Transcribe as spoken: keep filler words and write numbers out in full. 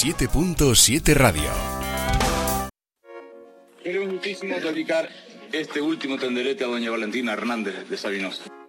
siete punto siete Radio. Queremos muchísimo dedicar este último tenderete a doña Valentina Hernández de Sabinosa.